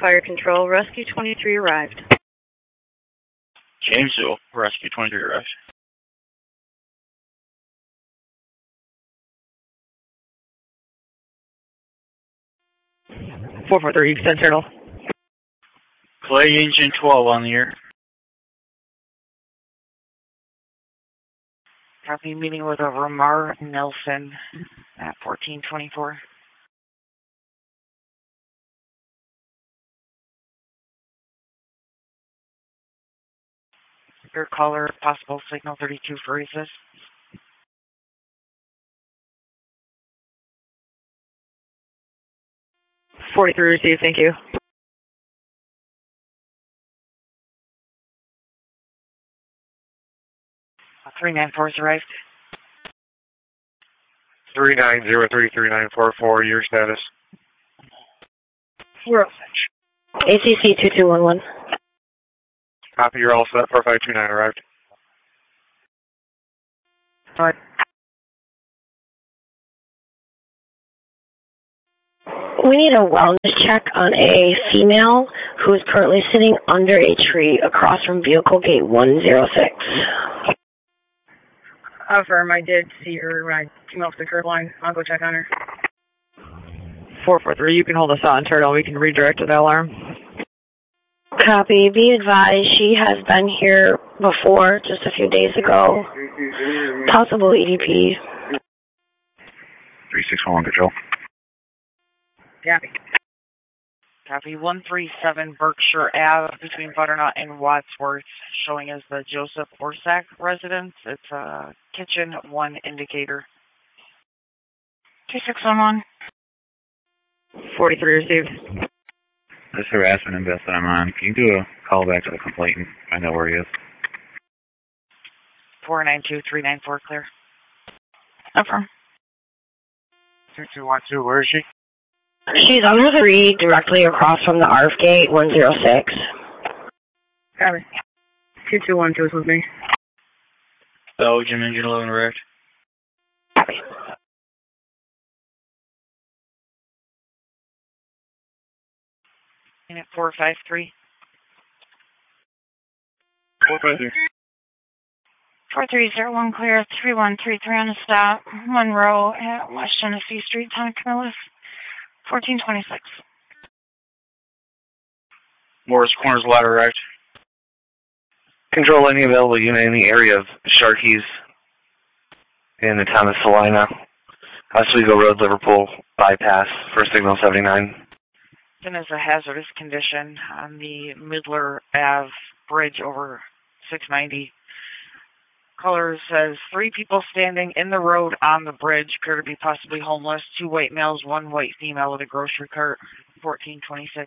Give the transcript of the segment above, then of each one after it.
Fire Control, Rescue 23 arrived. Jamesville, Rescue 23 arrived. (443) extend turtle. Clay Agent 12 on the air. Copy, meeting with Ramar Nelson at 1424. Your caller, possible signal 32 for resist. (43) received, thank you. (394) has arrived. 39033944, your status. We're all set. ACC 2211. Copy, you're all set. 4529 arrived. All right. We need a wellness check on a female who is currently sitting under a tree across from vehicle gate 106. Affirm, I did see her when I came off the curb line. I'll go check on her. 443, you can hold us on turtle. We can redirect to the alarm. Copy. Be advised, she has been here before, just a few days ago. Possible EDP. 3611 control. Copy. Copy. 137 Berkshire Ave between Butternut and Wadsworth, showing as the Joseph Orsak residence. It's a kitchen 1 indicator. 2611. 43 received. This harassment invest that I'm on, can you do a call back to the complainant? I know where he is. 492-394 clear. Affirm. 2212, where is she? She's under the tree directly across from the ARF gate 106. Copy. 2212 is with me. Belgium Engine 11 arrived. Copy. Unit 453. 453. 4301 clear, 3133 on the stop, Monroe at West Genesee Street, Town Camillus, 1426. Morris Corners ladder arrived. Control any available unit in the area of Sharkey's in the town of Salina, Oswego Road, Liverpool, bypass for signal 79. Then there's a hazardous condition on the Midler Ave bridge over 690. Caller says 3 people standing in the road on the bridge appear to be possibly homeless. 2 white males, 1 white female with a grocery cart. 1426.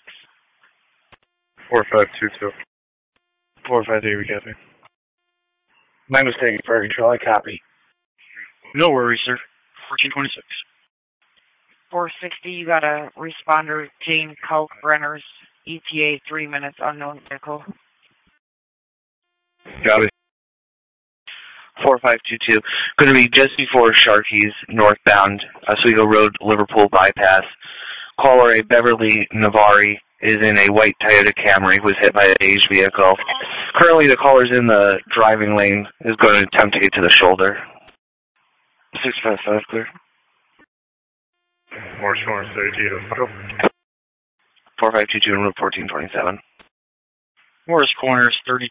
4522. 453, we copy. My mistake, Fire Control, I copy. No worries, sir. 1426. 460, you got a responder, Jane Kalkbrenner's ETA, 3 minutes, unknown vehicle. Got it. 4522. Going to be just before Sharkey's, northbound, Oswego Road, Liverpool bypass. Caller, a Beverly Navari, is in a white Toyota Camry, was hit by a beige vehicle. Currently, the caller's in the driving lane, is going to attempt to get to the shoulder. 655, clear. Morris Corners, 32. 4522 and Route 1427. Morris Corners, 32.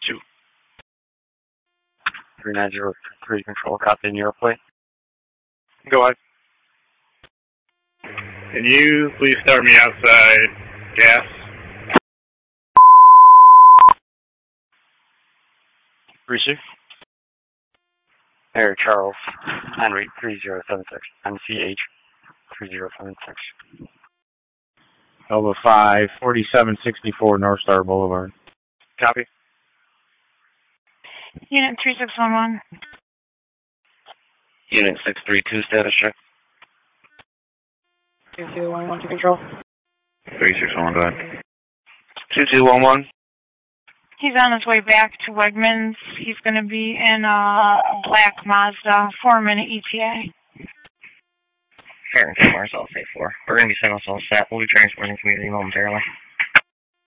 3903 control, copy in your plate. Go ahead. Can you please start me outside gas? Receive. Air Charles, Henry 3076, MCH 3076. Alpha 5, 4764 North Star Boulevard. Copy. Unit 3611. Unit 632, status check. 2211 to control. 3611, go ahead. 2211. He's on his way back to Wegmans. He's going to be in a black Mazda, 4-minute ETA. Fair and Mars, I'll say 4. We're going to be signal all set. We'll be transporting community momentarily.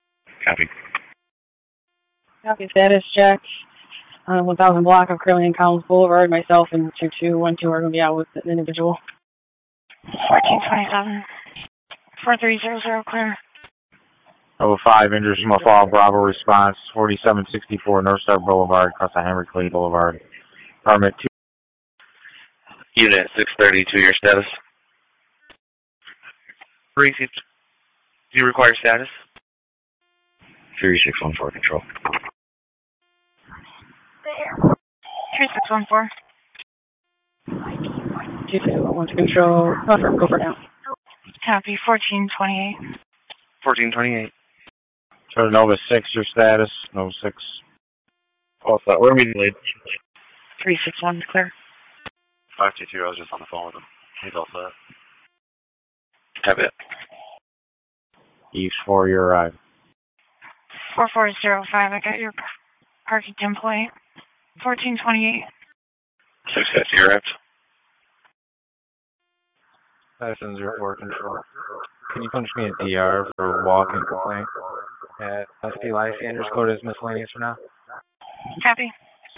Copy. Copy status check. 1000 block of Curly and Collins Boulevard. Myself and 2212 are going to be out with an individual. 1427. 4300 clear. 05, injuries from a fall, Bravo response, 4764 North Star Boulevard, across the Henry Clay Boulevard. Permit 2. Unit 632, your status. Received. Do you require status? 3614 control. 3614. 2611 to control. Go for now. Copy. 1428. 1428. So Nova 6, your status, Nova 6. All set. We're immediately. 361 clear. 522, I was just on the phone with him. He's all set. Have it. East 4, you arrived. 4405. I got your parking template. 1428. 650, you're arrived. Citizens report control. Can you punch me a DR for walk-in complaint? SP Lysander's code is miscellaneous for now. Copy.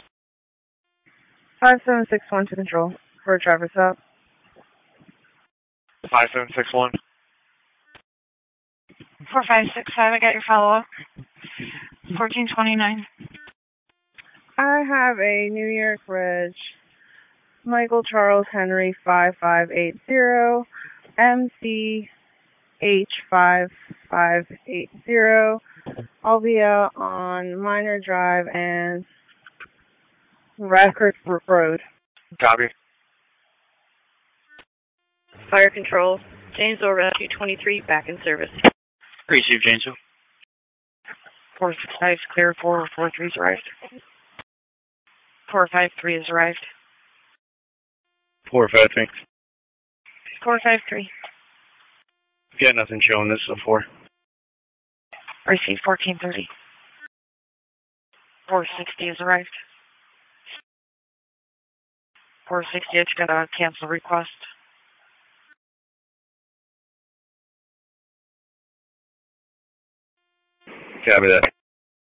5761 to control for a driver's stop. 5761. 4565. I got your follow-up. 1429. I have a New York Reg. Michael Charles Henry 5580 MCH5580 Albia on Minor Drive and Radford Road. Copy. Fire control. Janesville Rescue 23 back in service. Received, Janesville. 465 is clear. 443 is arrived. 453 is arrived. 453. 453. Yeah, nothing showing this so far. Received 1430. 460 is arrived. 460, I just got a cancel request. Copy that.